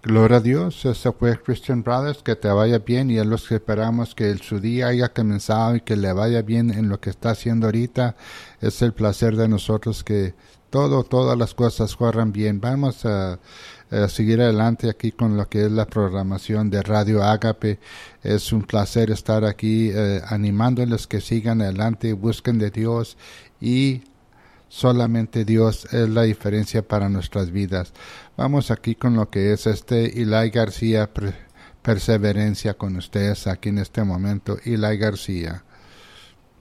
Gloria a Dios, eso fue Christian Brothers, que te vaya bien y a los que esperamos que su día haya comenzado y que le vaya bien en lo que está haciendo ahorita. Es el placer de nosotros que todas las cosas corran bien. Vamos a seguir adelante aquí con lo que es la programación de Radio Ágape. Es un placer estar aquí animándoles que sigan adelante, busquen de Dios y solamente Dios es la diferencia para nuestras vidas. Vamos aquí con lo que es Eli García, perseverancia con ustedes aquí en este momento. Eli García.